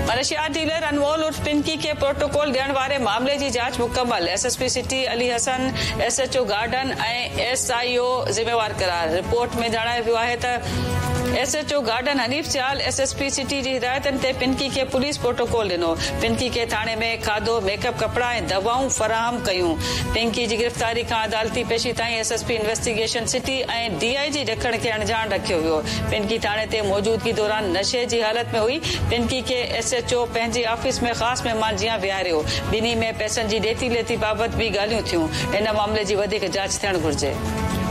मनशियात dealer अनमोल उर्फ पिंकी के protocol ॾियण वारे मामले जी जांच मुकम्मल। SSP city Ali Hasan, SHO garden ऐं एसआईओ ज़िम्मेवार करार। रिपोर्ट में जणायो वियो आहे त एसएचओ गार्डन हनीफ सियाल एसएसपी सिटी जी हिदायतनि ते पिंकी के पुलिस प्रोटोकॉल ॾिनो। पिंकी के थाणे में खाधो, मेकअप, कपड़ा ऐं दवाऊं फराहम कयूं। पिंकी जी गिरफ़्तारी खां अदालती पेशी ताईं एसएसपी इन्वेस्टिगेशन सिटी ऐं डीआईजी ॾखण खे अणजाण रखियो वियो। पिंकी थाणे ते मौजूदगी दौरान नशे जी हालत में हुई। पिंकी के एसएचओ पंहिंजे ऑफिस में ख़ासि महिमान जीअं विहारियो। ॿिन्ही में पैसनि जी ॾेती लेती बाबति बि ॻाल्हियूं थियूं। हिन मामले जी वधीक जांच थियणु घुर्जे।